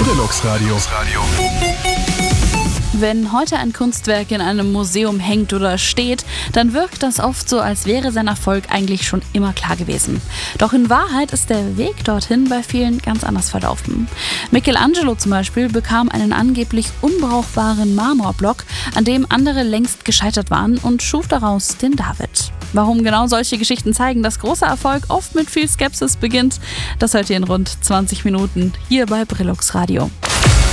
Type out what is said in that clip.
Brillux Radio. Wenn heute ein Kunstwerk in einem Museum hängt oder steht, dann wirkt das oft so, als wäre sein Erfolg eigentlich schon immer klar gewesen. Doch in Wahrheit ist der Weg dorthin bei vielen ganz anders verlaufen. Michelangelo zum Beispiel bekam einen angeblich unbrauchbaren Marmorblock, an dem andere längst gescheitert waren, und schuf daraus den David. Warum genau solche Geschichten zeigen, dass großer Erfolg oft mit viel Skepsis beginnt, das hört ihr in rund 20 Minuten hier bei Brillux Radio.